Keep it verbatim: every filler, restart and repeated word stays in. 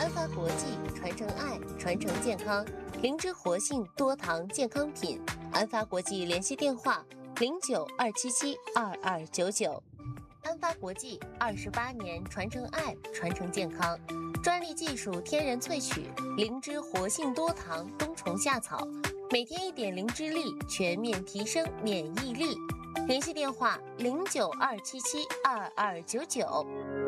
安发国际传承爱，传承健康，灵芝活性多糖健康品。安发国际联系电话：零九二七七二二九九。安发国际二十八年传承爱，传承健康，专利技术天然萃取灵芝活性多糖冬虫夏草，每天一点灵芝粒，全面提升免疫力。联系电话：零九二七七二二九九。